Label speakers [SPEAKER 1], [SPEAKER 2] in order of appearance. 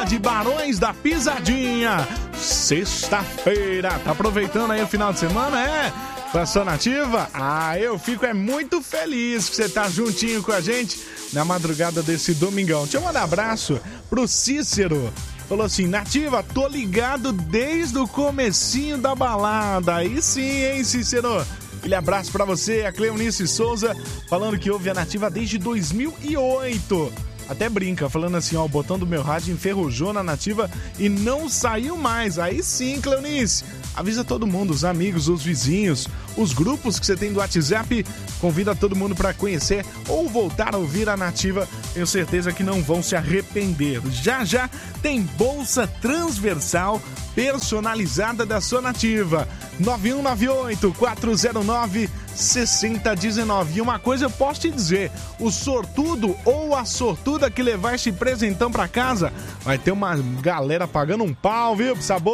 [SPEAKER 1] de Barões da Pisadinha. Sexta-feira. Tá aproveitando aí o final de semana, com a sua nativa? Eu fico muito feliz que você tá juntinho com a gente na madrugada desse domingão. Deixa eu mandar um abraço pro Cícero. Falou assim: nativa, tô ligado desde o comecinho da balada. Aí sim, hein, Cícero? Aquele abraço pra você. A Cleonice Souza falando que ouve a nativa desde 2008. Até brinca, falando assim, o botão do meu rádio enferrujou na nativa e não saiu mais. Aí sim, Cleonice, avisa todo mundo, os amigos, os vizinhos, os grupos que você tem do WhatsApp. Convida todo mundo para conhecer ou voltar a ouvir a nativa. Tenho certeza que não vão se arrepender. Já tem bolsa transversal personalizada da sua nativa. 9198-409-6019. E uma coisa eu posso te dizer: o sortudo ou a sortuda que levar esse presentão pra casa vai ter uma galera pagando um pau, viu? Sabor.